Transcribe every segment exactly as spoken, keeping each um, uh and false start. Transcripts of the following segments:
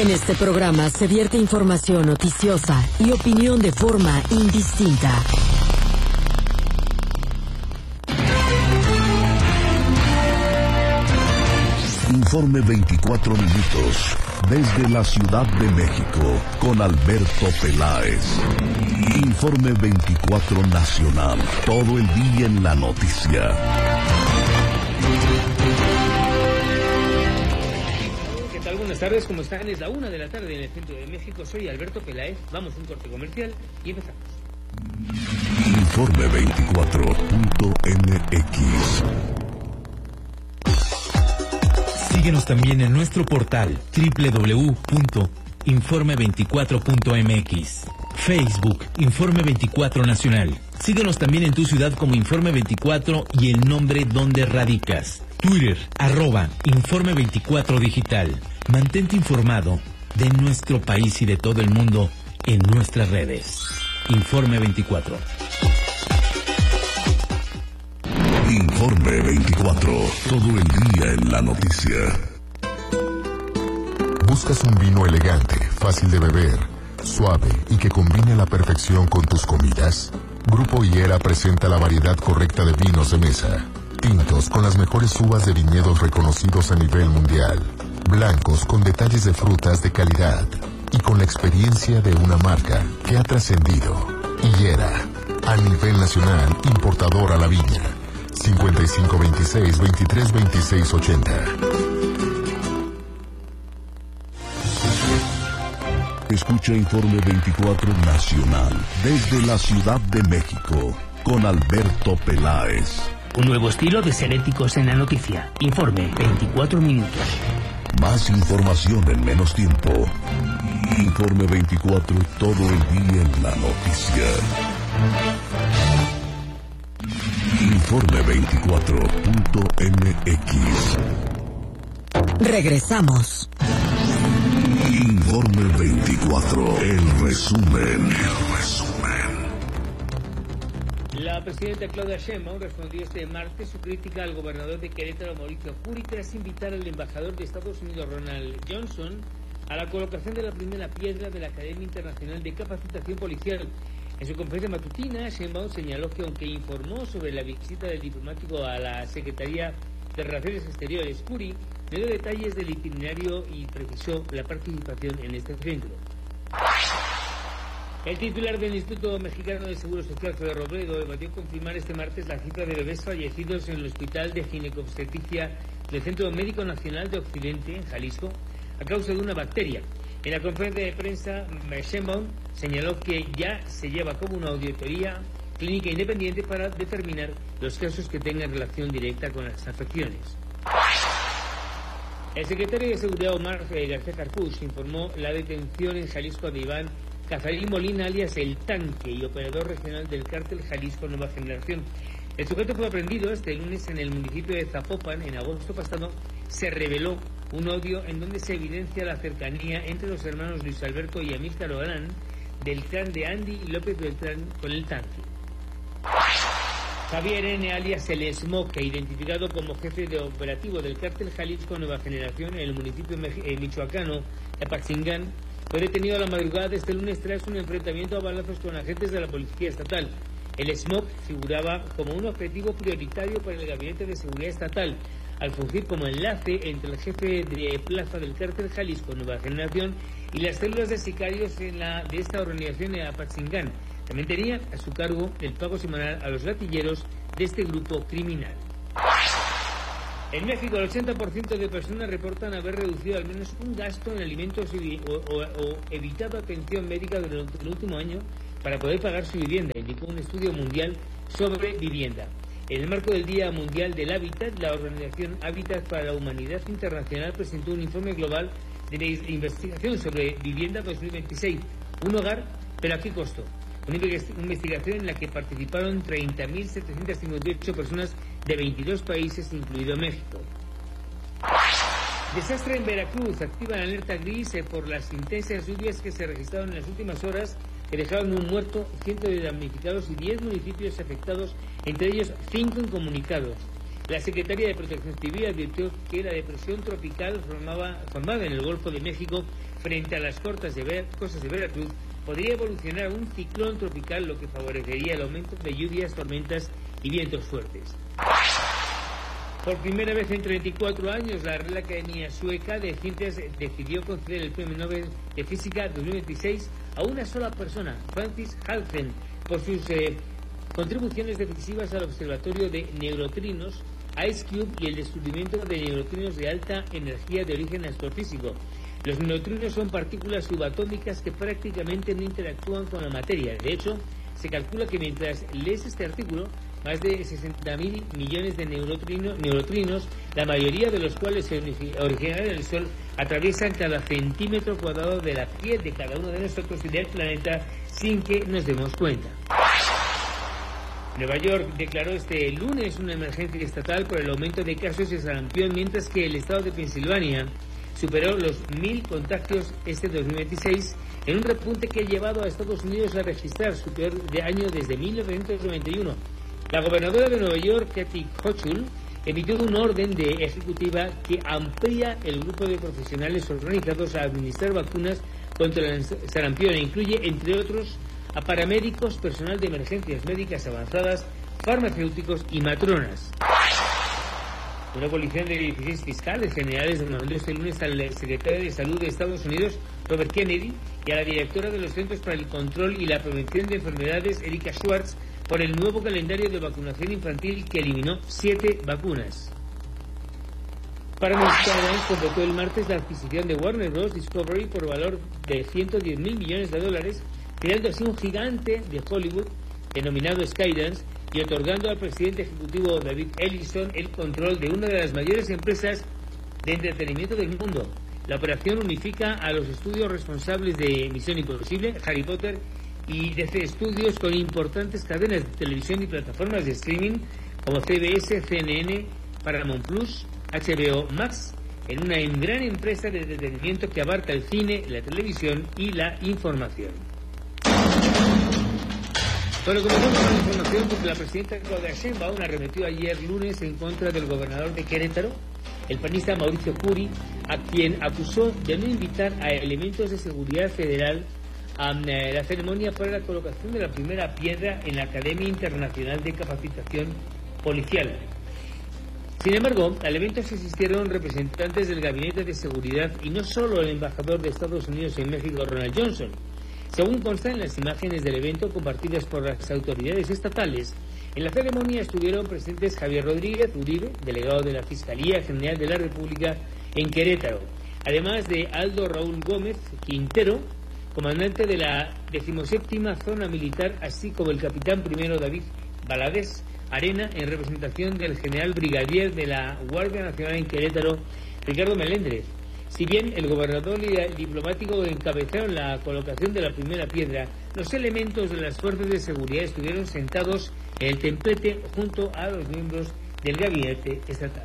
En este programa se vierte información noticiosa y opinión de forma indistinta. Informe veinticuatro minutos desde la Ciudad de México con Alberto Peláez. Informe veinticuatro Nacional, todo el día en la noticia. ¿Qué tal? Buenas tardes, ¿cómo están? Es la una de la tarde en el centro de México. Soy Alberto Peláez. Vamos a un corte comercial y empezamos. Informe veinticuatro punto M X. Síguenos también en nuestro portal doble u doble u doble u punto informe veinticuatro punto m x. Facebook, Informe veinticuatro Nacional. Síguenos también en tu ciudad como Informe veinticuatro y el nombre donde radicas. Twitter, arroba Informe veinticuatro Digital. Mantente informado de nuestro país y de todo el mundo en nuestras redes. Informe veinticuatro. Informe veinticuatro, todo el día en la noticia. ¿Buscas un vino elegante, fácil de beber, suave y que combine a la perfección con tus comidas? Grupo Higuera presenta la variedad correcta de vinos de mesa. Tintos con las mejores uvas de viñedos reconocidos a nivel mundial. Blancos con detalles de frutas de calidad. Y con la experiencia de una marca que ha trascendido. Higuera, a nivel nacional, importador a la viña. cincuenta y cinco veintiséis, veintitrés veintiséis ochenta. Escucha Informe veinticuatro Nacional desde la Ciudad de México con Alberto Peláez. Un nuevo estilo de ser éticos en la noticia. Informe veinticuatro minutos. Más información en menos tiempo. Informe veinticuatro, todo el día en la noticia. Informe veinticuatro punto M X. Regresamos. Informe veinticuatro, el resumen. El resumen. La presidenta Claudia Sheinbaum respondió este martes su crítica al gobernador de Querétaro, Mauricio Curi, tras invitar al embajador de Estados Unidos, Ronald Johnson, a la colocación de la primera piedra de la Academia Internacional de Capacitación Policial. En su conferencia matutina, Sheinbaum señaló que aunque informó sobre la visita del diplomático a la Secretaría de Relaciones Exteriores, Curi no dio detalles del itinerario y precisó la participación en este evento. El titular del Instituto Mexicano de Seguro Social, Fede Robledo, debatió confirmar este martes la cifra de bebés fallecidos en el Hospital de Ginecobstetricia del Centro Médico Nacional de Occidente, en Jalisco, a causa de una bacteria. En la conferencia de prensa, Sheinbaum señaló que ya se lleva a cabo una auditoría clínica independiente para determinar los casos que tengan relación directa con las afecciones. El secretario de Seguridad, Omar García Harfuch, informó la detención en Jalisco de Iván Cazarín Molina, alias El Tanque, y operador regional del cártel Jalisco Nueva Generación. El sujeto fue aprendido este lunes en el municipio de Zapopan. En agosto pasado se reveló un audio en donde se evidencia la cercanía entre los hermanos Luis Alberto y Amílcar Galán del clan de Andy y López Beltrán con El Tanque. Javier N., alias El Smoke, identificado como jefe de operativo del cártel Jalisco Nueva Generación en el municipio eh, michoacano de Apatzingán, fue detenido a la madrugada de este lunes tras un enfrentamiento a balazos con agentes de la Policía Estatal. El Smoke figuraba como un objetivo prioritario para el Gabinete de Seguridad Estatal, al fungir como enlace entre el jefe de plaza del cártel Jalisco Nueva Generación y las células de sicarios en la, de esta organización en Apatzingán. También tenía a su cargo el pago semanal a los gatilleros de este grupo criminal. En México, el ochenta por ciento de personas reportan haber reducido al menos un gasto en alimentos o, o, o evitado atención médica durante el último año para poder pagar su vivienda, indicó un estudio mundial sobre vivienda. En el marco del Día Mundial del Hábitat, la organización Hábitat para la Humanidad Internacional presentó un informe global de investigación sobre vivienda dos mil veintiséis. Un hogar, pero ¿a qué costo? Una investigación en la que participaron treinta mil setecientas cincuenta y ocho personas de veintidós países, incluido México. Desastre en Veracruz. Activa la alerta gris por las intensas lluvias que se registraron en las últimas horas, que dejaron un muerto, cientos de damnificados y diez municipios afectados, entre ellos cinco incomunicados. La Secretaría de Protección Civil advirtió que la depresión tropical formaba, formada en el Golfo de México frente a las costas de, Ver, costas de Veracruz podría evolucionar a un ciclón tropical, lo que favorecería el aumento de lluvias, tormentas y vientos fuertes. Por primera vez en treinta y cuatro años, la Real Academia Sueca de Ciencias decidió conceder el Premio Nobel de Física dos mil veintiséis a una sola persona, Francis Halfen, por sus eh, contribuciones decisivas al Observatorio de Neutrinos, IceCube y el descubrimiento de neutrinos de alta energía de origen astrofísico. Los neutrinos son partículas subatómicas que prácticamente no interactúan con la materia. De hecho, se calcula que mientras lees este artículo, más de sesenta mil millones de neutrino, neutrinos, la mayoría de los cuales se originan en el Sol, atraviesan cada centímetro cuadrado de la piel de cada uno de nosotros y del planeta sin que nos demos cuenta. Nueva York declaró este lunes una emergencia estatal por el aumento de casos de sarampión, mientras que el estado de Pensilvania superó los mil contagios este dos mil veintiséis, en un repunte que ha llevado a Estados Unidos a registrar su peor de año desde mil novecientos noventa y uno. La gobernadora de Nueva York, Kathy Hochul, emitió un orden de ejecutiva que amplía el grupo de profesionales organizados a administrar vacunas contra el sarampión e incluye, entre otros, a paramédicos, personal de emergencias médicas avanzadas, farmacéuticos y matronas. Una coalición de dieciséis fiscales generales demandó este lunes al secretario de Salud de Estados Unidos, Robert Kennedy, y a la directora de los Centros para el Control y la Prevención de Enfermedades, Erika Schwartz, por el nuevo calendario de vacunación infantil que eliminó siete vacunas. Paramount Skydance completó el martes la adquisición de Warner Bros. Discovery por valor de ciento diez mil millones de dólares, creando así un gigante de Hollywood denominado Skydance y otorgando al presidente ejecutivo David Ellison el control de una de las mayores empresas de entretenimiento del mundo. La operación unifica a los estudios responsables de Misión Imposible, Harry Potter y D C Studios con importantes cadenas de televisión y plataformas de streaming como C B S, C N N, Paramount Plus, H B O Max, en una gran empresa de entretenimiento que abarca el cine, la televisión y la información. Bueno, comenzamos con la información porque la presidenta Claudia Sheinbaum arremetió ayer lunes en contra del gobernador de Querétaro, el panista Mauricio Curi, a quien acusó de no invitar a elementos de seguridad federal a la ceremonia para la colocación de la primera piedra en la Academia Internacional de Capacitación Policial. Sin embargo, al evento se asistieron representantes del Gabinete de Seguridad y no solo el embajador de Estados Unidos en México, Ronald Johnson. Según consta en las imágenes del evento compartidas por las autoridades estatales, en la ceremonia estuvieron presentes Javier Rodríguez Uribe, delegado de la Fiscalía General de la República en Querétaro, además de Aldo Raúl Gómez Quintero, comandante de la decimoséptima Zona Militar, así como el capitán primero David Valadez Arena, en representación del general brigadier de la Guardia Nacional en Querétaro, Ricardo Meléndez. Si bien el gobernador y el diplomático encabezaron la colocación de la primera piedra, los elementos de las fuerzas de seguridad estuvieron sentados en el templete junto a los miembros del gabinete estatal.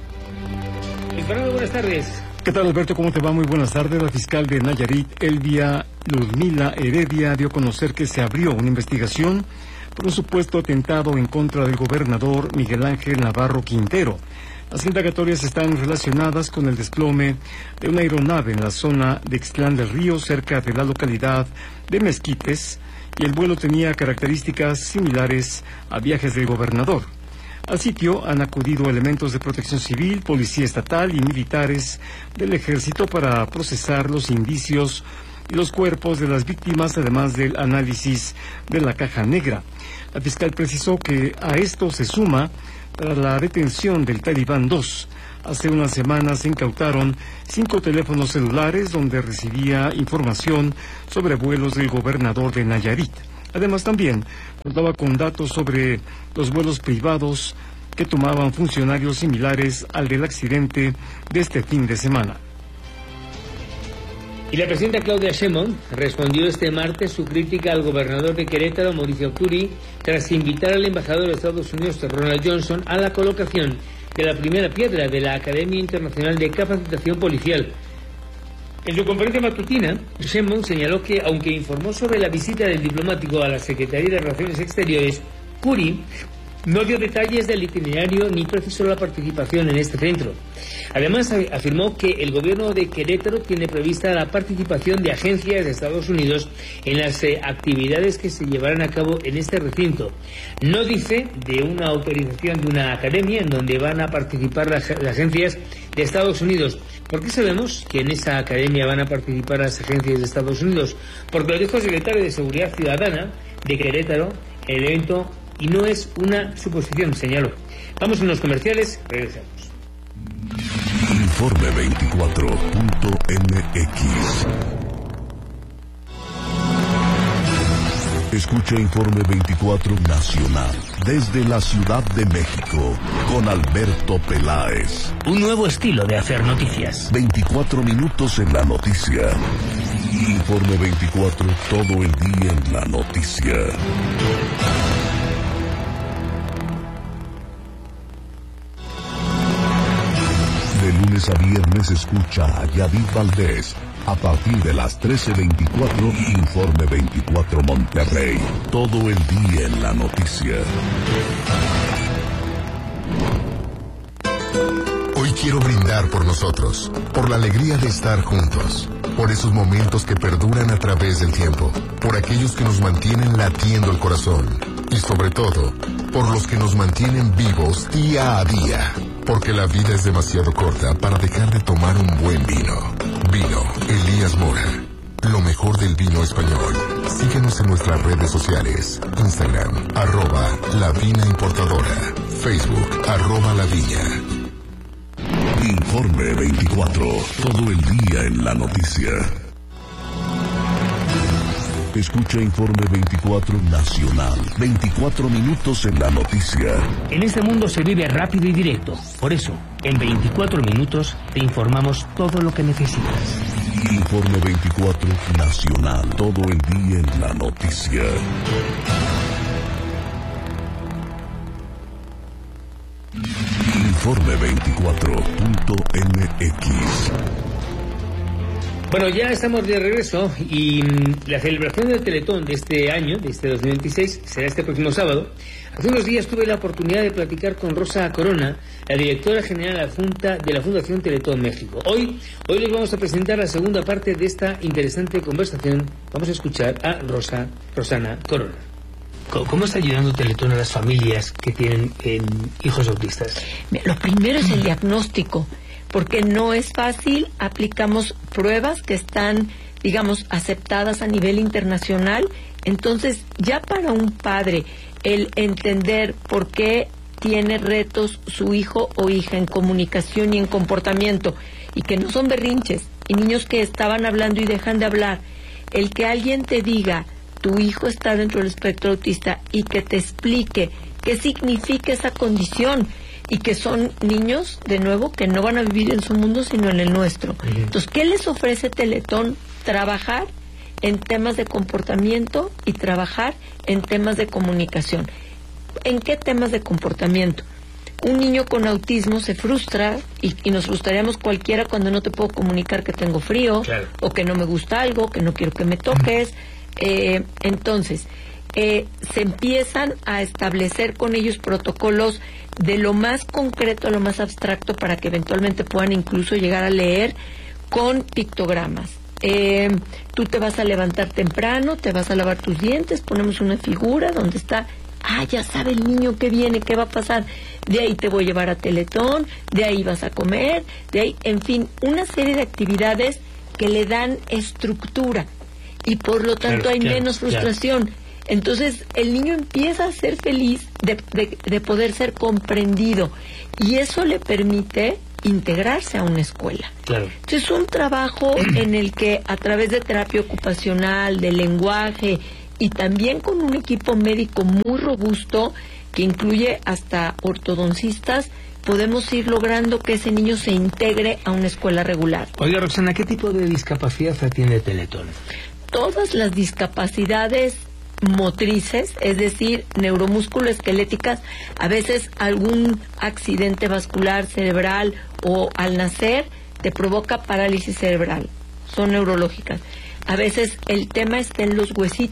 Luis Fernando, buenas tardes. ¿Qué tal, Alberto? ¿Cómo te va? Muy buenas tardes. La fiscal de Nayarit, Elvia Luzmila Heredia, dio a conocer que se abrió una investigación por un supuesto atentado en contra del gobernador Miguel Ángel Navarro Quintero. Las indagatorias están relacionadas con el desplome de una aeronave en la zona de Ixtlán del Río, cerca de la localidad de Mezquites, y el vuelo tenía características similares a viajes del gobernador. Al sitio han acudido elementos de protección civil, policía estatal y militares del ejército para procesar los indicios y los cuerpos de las víctimas, además del análisis de la caja negra. La fiscal precisó que a esto se suma tras la detención del Talibán dos. Hace unas semanas se incautaron cinco teléfonos celulares donde recibía información sobre vuelos del gobernador de Nayarit. Además, también contaba con datos sobre los vuelos privados que tomaban funcionarios similares al del accidente de este fin de semana. Y la presidenta Claudia Sheinbaum respondió este martes su crítica al gobernador de Querétaro, Mauricio Curi, tras invitar al embajador de Estados Unidos, Ronald Johnson, a la colocación de la primera piedra de la Academia Internacional de Capacitación Policial. En su conferencia matutina, Sheinbaum señaló que, aunque informó sobre la visita del diplomático a la Secretaría de Relaciones Exteriores, Curi no dio detalles del itinerario ni precisó la participación en este centro. Además, afirmó que el gobierno de Querétaro tiene prevista la participación de agencias de Estados Unidos en las eh, actividades que se llevarán a cabo en este recinto. No dice de una autorización de una academia en donde van a participar las, las agencias de Estados Unidos. ¿Por qué sabemos que en esa academia van a participar las agencias de Estados Unidos? Porque lo dijo el secretario de Seguridad Ciudadana de Querétaro en el evento y no es una suposición, señaló. Vamos a unos comerciales, regresamos. Informe veinticuatro punto M X. Escucha Informe veinticuatro Nacional desde la Ciudad de México con Alberto Peláez. Un nuevo estilo de hacer noticias. veinticuatro minutos en la noticia. Informe veinticuatro, todo el día en la noticia. De lunes a viernes escucha a Yadid Valdés. A partir de las trece veinticuatro, Informe veinticuatro Monterrey. Todo el día en la noticia. Hoy quiero brindar por nosotros, por la alegría de estar juntos, por esos momentos que perduran a través del tiempo, por aquellos que nos mantienen latiendo el corazón y sobre todo, por los que nos mantienen vivos día a día, porque la vida es demasiado corta para dejar de tomar un buen vino. Vino Elías Mora, lo mejor del vino español. Síguenos en nuestras redes sociales, Instagram, arroba La Vina Importadora, Facebook, arroba La Viña. Informe veinticuatro, todo el día en la noticia. Escucha Informe veinticuatro Nacional, veinticuatro minutos en la noticia. En este mundo se vive rápido y directo. Por eso, en veinticuatro minutos te informamos todo lo que necesitas. Informe veinticuatro Nacional, todo el día en la noticia. Informe veinticuatro punto M X. Bueno, ya estamos de regreso y mmm, la celebración del Teletón de este año, de este dos mil veintiséis, será este próximo sábado. Hace unos días tuve la oportunidad de platicar con Rosa Corona, la directora general adjunta de la Fundación Teletón México. Hoy, hoy les vamos a presentar la segunda parte de esta interesante conversación. Vamos a escuchar a Rosa, Rosana Corona. ¿Cómo está ayudando Teletón a las familias que tienen eh, hijos autistas? Lo primero es el diagnóstico, porque no es fácil. Aplicamos pruebas que están, digamos, aceptadas a nivel internacional. Entonces, ya para un padre, el entender por qué tiene retos su hijo o hija en comunicación y en comportamiento, y que no son berrinches, y niños que estaban hablando y dejan de hablar, el que alguien te diga, tu hijo está dentro del espectro autista, y que te explique qué significa esa condición, y que son niños, de nuevo, que no van a vivir en su mundo, sino en el nuestro. Uh-huh. Entonces, ¿qué les ofrece Teletón? Trabajar en temas de comportamiento y trabajar en temas de comunicación. ¿En qué temas de comportamiento? Un niño con autismo se frustra, y, y nos frustraríamos cualquiera cuando no te puedo comunicar que tengo frío, claro, o que no me gusta algo, que no quiero que me toques. Uh-huh. Eh, entonces, eh, se empiezan a establecer con ellos protocolos de lo más concreto a lo más abstracto para que eventualmente puedan incluso llegar a leer con pictogramas. Eh, tú te vas a levantar temprano, te vas a lavar tus dientes, ponemos una figura donde está, ah, ya sabe el niño qué viene, qué va a pasar, de ahí te voy a llevar a Teletón, de ahí vas a comer, de ahí, en fin, una serie de actividades que le dan estructura y por lo tanto claro, hay claro, menos frustración. Claro. Entonces el niño empieza a ser feliz de, de, de poder ser comprendido, y eso le permite integrarse a una escuela. Claro. Entonces es un trabajo en el que a través de terapia ocupacional, de lenguaje, y también con un equipo médico muy robusto que incluye hasta ortodoncistas, podemos ir logrando que ese niño se integre a una escuela regular. Oiga, Roxana, ¿qué tipo de discapacidad atiende Teletón? Todas las discapacidades motrices, es decir, neuromusculoesqueléticas, a veces algún accidente vascular cerebral o al nacer te provoca parálisis cerebral, son neurológicas. A veces el tema está en los huesitos,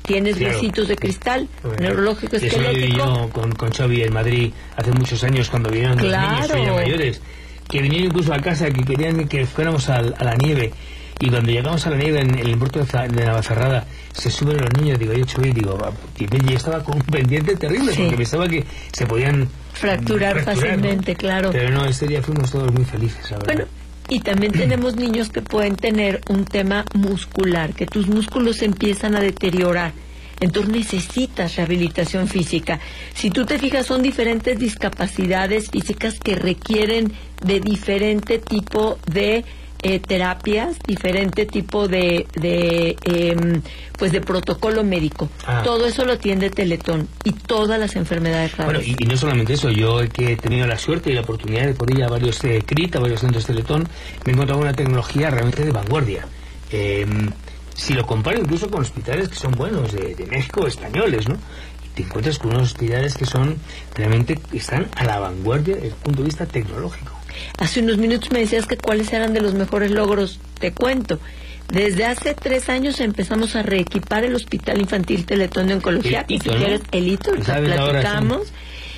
tienes claro. huesitos de cristal, bueno, neurológico, eso esquelético. Eso lo viví yo con, con Xavi en Madrid hace muchos años cuando vinieron claro. los niños ya mayores, que vinieron incluso a casa, que querían que fuéramos a, a la nieve. Y cuando llegamos a la nieve en, en el puerto de, de Navacerrada, se suben los niños, digo, yo Xavi, digo, yo estaba con un pendiente terrible, sí. porque pensaba que se podían fracturar, fracturar fácilmente, ¿no? Claro. Pero no, ese día fuimos todos muy felices, la verdad. Bueno, y también tenemos niños que pueden tener un tema muscular, que tus músculos empiezan a deteriorar. Entonces necesitas rehabilitación física. Si tú te fijas, son diferentes discapacidades físicas que requieren de diferente tipo de eh, terapias, diferente tipo de, de eh, pues de protocolo médico. Ah. Todo eso lo atiende Teletón y todas las enfermedades raras. Bueno, y, y no solamente eso, yo que he tenido la suerte y la oportunidad de poder ir a varios eh, C R I T, a varios centros Teletón, me he encontrado una tecnología realmente de vanguardia. Eh, si lo comparo incluso con hospitales que son buenos de, de México, españoles, ¿no? Y te encuentras con unos hospitales que son realmente, están a la vanguardia desde el punto de vista tecnológico. Hace unos minutos me decías que cuáles eran de los mejores logros. Te cuento. Desde hace tres años empezamos a reequipar el Hospital Infantil Teletón de Oncología. El y si quieres, ¿no? el hito, platicamos. Sí.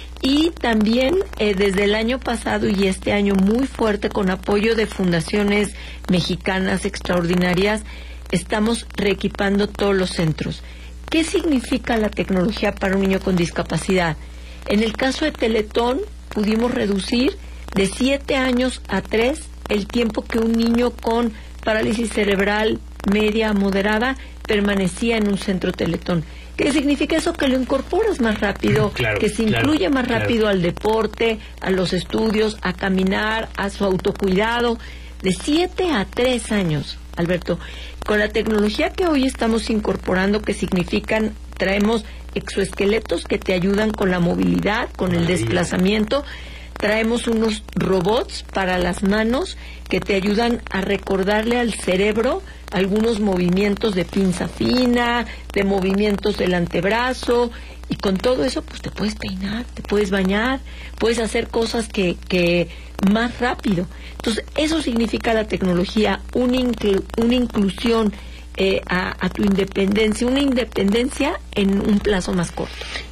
Y también eh, desde el año pasado y este año muy fuerte, con apoyo de fundaciones mexicanas extraordinarias, estamos reequipando todos los centros. ¿Qué significa la tecnología para un niño con discapacidad? En el caso de Teletón, pudimos reducir de siete años a tres el tiempo que un niño con parálisis cerebral media moderada permanecía en un centro Teletón. ¿Qué significa eso? Que lo incorporas más rápido, claro, que se incluye claro, más rápido claro. al deporte, a los estudios, a caminar, a su autocuidado. De siete a tres años, Alberto. Con la tecnología que hoy estamos incorporando, que significan, traemos exoesqueletos que te ayudan con la movilidad, con el desplazamiento. Traemos unos robots para las manos que te ayudan a recordarle al cerebro algunos movimientos de pinza fina, de movimientos del antebrazo, y con todo eso pues te puedes peinar, te puedes bañar, puedes hacer cosas que, que más rápido. Entonces eso significa la tecnología, una, inclu una inclusión eh, a, a tu independencia, una independencia en un plazo más corto.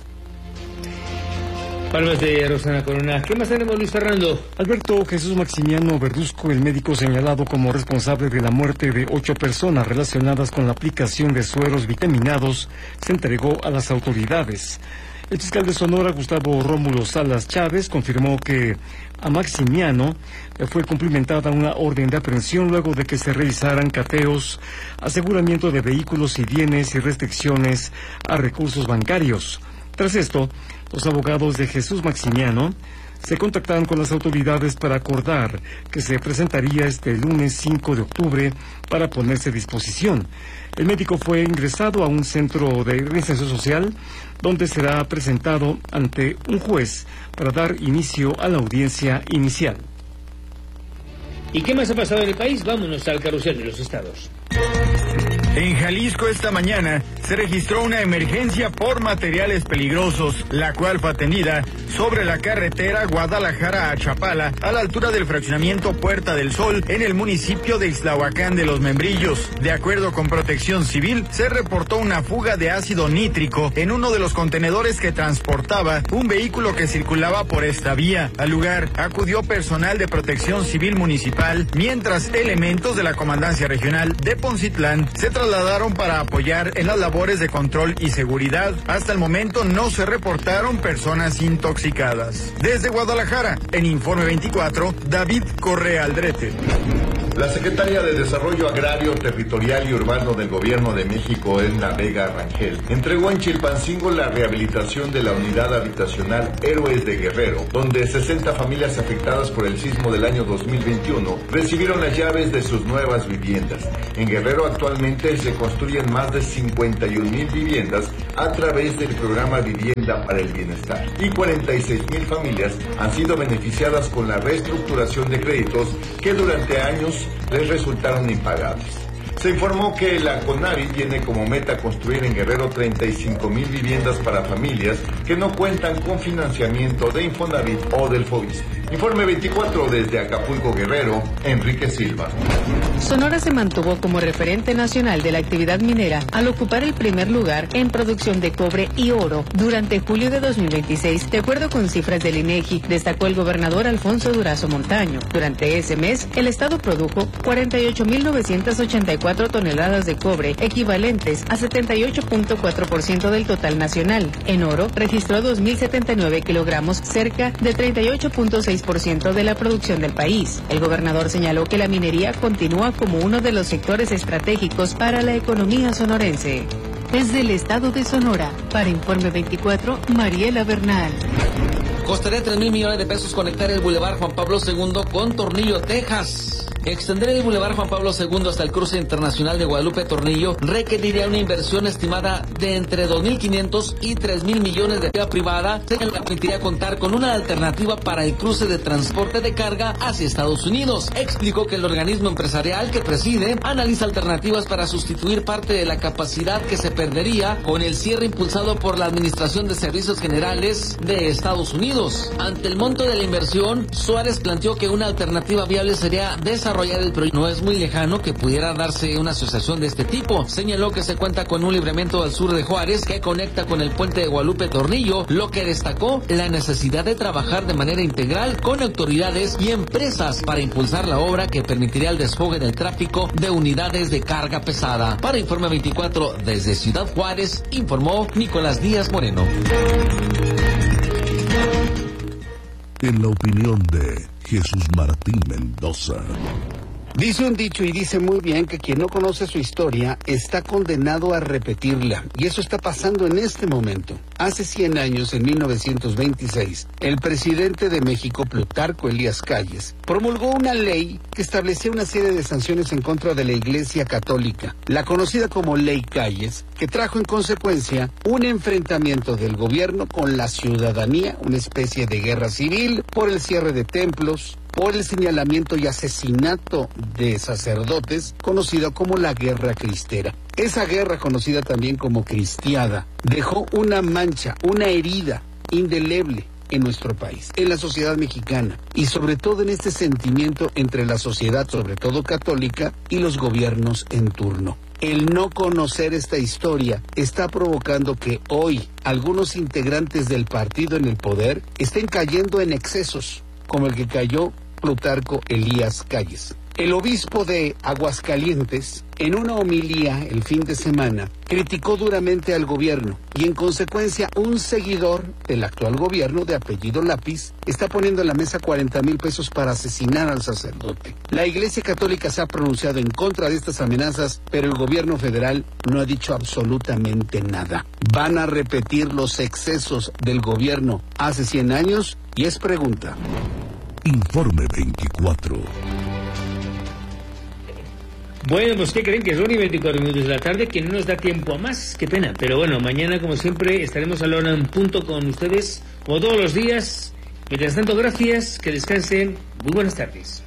Palmas de Rosana Corona. ¿Qué más tenemos, Luis Fernando? Alberto Jesús Maximiano Verduzco, el médico señalado como responsable de la muerte de ocho personas relacionadas con la aplicación de sueros vitaminados, se entregó a las autoridades. El fiscal de Sonora, Gustavo Rómulo Salas Chávez, confirmó que a Maximiano fue cumplimentada una orden de aprehensión luego de que se realizaran cateos, aseguramiento de vehículos y bienes y restricciones a recursos bancarios. Tras esto, los abogados de Jesús Maximiano se contactaron con las autoridades para acordar que se presentaría este lunes cinco de octubre para ponerse a disposición. El médico fue ingresado a un centro de reinserción social donde será presentado ante un juez para dar inicio a la audiencia inicial. ¿Y qué más ha pasado en el país? Vámonos al carrusel de los estados. En Jalisco esta mañana se registró una emergencia por materiales peligrosos, la cual fue atendida sobre la carretera Guadalajara a Chapala, a la altura del fraccionamiento Puerta del Sol, en el municipio de Ixtlahuacán de los Membrillos. De acuerdo con Protección Civil, se reportó una fuga de ácido nítrico en uno de los contenedores que transportaba un vehículo que circulaba por esta vía. Al lugar acudió personal de Protección Civil municipal, mientras elementos de la Comandancia Regional de Poncitlán se trasladaron para apoyar en las labores de control y seguridad. Hasta el momento no se reportaron personas intoxicadas. Desde Guadalajara, en Informe veinticuatro, David Correa Aldrete. La secretaria de Desarrollo Agrario, Territorial y Urbano del Gobierno de México, Edna Vega Rangel, entregó en Chilpancingo la rehabilitación de la unidad habitacional Héroes de Guerrero, donde sesenta familias afectadas por el sismo del año dos mil veintiuno recibieron las llaves de sus nuevas viviendas. En Guerrero actualmente se construyen más de cincuenta y un mil viviendas a través del programa Vivienda para el Bienestar, y cuarenta y seis mil familias han sido beneficiadas con la reestructuración de créditos que durante años les resultaron impagables. Se informó que la CONAVI tiene como meta construir en Guerrero treinta y cinco mil viviendas para familias que no cuentan con financiamiento de Infonavit o del Fobiste. Informe veinticuatro desde Acapulco, Guerrero, Enrique Silva. Sonora se mantuvo como referente nacional de la actividad minera al ocupar el primer lugar en producción de cobre y oro durante julio de dos mil veintiséis, de acuerdo con cifras del INEGI, destacó el gobernador Alfonso Durazo Montaño. Durante ese mes, el estado produjo cuarenta y ocho mil novecientas ochenta y cuatro toneladas de cobre, equivalentes a setenta y ocho punto cuatro por ciento del total nacional. En oro, registró dos mil setenta y nueve kilogramos, cerca de treinta y ocho punto seis por ciento de la producción del país. El gobernador señaló que la minería continúa como uno de los sectores estratégicos para la economía sonorense. Desde el estado de Sonora, para Informe veinticuatro, Mariela Bernal. Costaría tres mil millones de pesos conectar el Boulevard Juan Pablo segundo con Tornillo, Texas. Extender el Boulevard Juan Pablo segundo hasta el cruce internacional de Guadalupe Tornillo requeriría una inversión estimada de entre dos mil quinientos y tres mil millones de vía privada, que permitiría contar con una alternativa para el cruce de transporte de carga hacia Estados Unidos. Explicó que el organismo empresarial que preside analiza alternativas para sustituir parte de la capacidad que se perdería con el cierre impulsado por la Administración de Servicios Generales de Estados Unidos. Ante el monto de la inversión, Suárez planteó que una alternativa viable sería desarrollar el proyecto. No es muy lejano que pudiera darse una asociación de este tipo. Señaló que se cuenta con un libramiento al sur de Juárez que conecta con el puente de Guadalupe Tornillo, lo que destacó la necesidad de trabajar de manera integral con autoridades y empresas para impulsar la obra que permitiría el desfogue del tráfico de unidades de carga pesada. Para Informe veinticuatro desde Ciudad Juárez, informó Nicolás Díaz Moreno. En la opinión de Jesús Martín Mendoza. Dice un dicho y dice muy bien que quien no conoce su historia está condenado a repetirla. Y eso está pasando en este momento. Hace cien años, en mil novecientos veintiséis, el presidente de México, Plutarco Elías Calles, promulgó una ley que establecía una serie de sanciones en contra de la Iglesia Católica, la conocida como Ley Calles, que trajo en consecuencia un enfrentamiento del gobierno con la ciudadanía, una especie de guerra civil por el cierre de templos, por el señalamiento y asesinato de sacerdotes, conocida como la Guerra Cristera. Esa guerra, conocida también como Cristiada, dejó una mancha, una herida indeleble en nuestro país, en la sociedad mexicana, y sobre todo en este sentimiento entre la sociedad, sobre todo católica, y los gobiernos en turno. El no conocer esta historia está provocando que hoy algunos integrantes del partido en el poder estén cayendo en excesos, como el que cayó Plutarco Elías Calles. El obispo de Aguascalientes, en una homilía el fin de semana, criticó duramente al gobierno y en consecuencia un seguidor del actual gobierno de apellido Lápiz está poniendo en la mesa cuarenta mil pesos para asesinar al sacerdote. La Iglesia Católica se ha pronunciado en contra de estas amenazas, pero el gobierno federal no ha dicho absolutamente nada. ¿Van a repetir los excesos del gobierno hace cien años? Y es pregunta. Informe veinticuatro. Bueno, pues ¿qué creen? Que son y veinticuatro minutos de la tarde, que no nos da tiempo a más, qué pena. Pero bueno, mañana como siempre estaremos a la hora en punto con ustedes, como todos los días. Mientras tanto, gracias, que descansen, muy buenas tardes.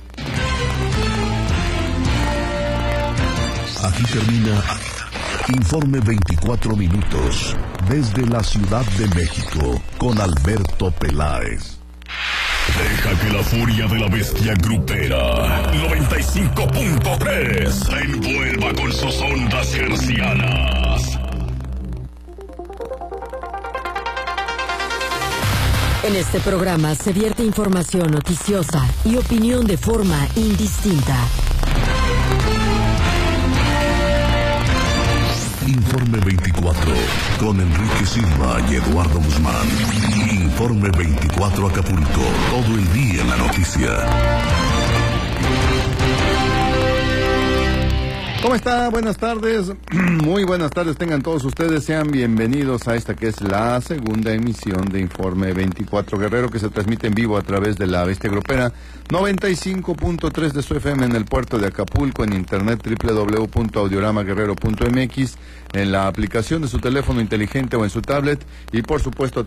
Aquí termina Informe veinticuatro minutos, desde la Ciudad de México, con Alberto Peláez. Deja que la furia de la bestia grupera noventa y cinco punto tres se envuelva con sus ondas hercianas. En este programa se vierte información noticiosa y opinión de forma indistinta. Informe veinticuatro, con Enrique Silva y Eduardo Guzmán. Informe veinticuatro Acapulco, todo el día en la noticia. ¿Cómo está? Buenas tardes, muy buenas tardes tengan todos ustedes, sean bienvenidos a esta que es la segunda emisión de Informe veinticuatro Guerrero, que se transmite en vivo a través de la Bestia Grupera, noventa y cinco punto tres de su F M en el puerto de Acapulco, en internet doble u doble u doble u punto audiorama guerrero punto m x, en la aplicación de su teléfono inteligente o en su tablet, y por supuesto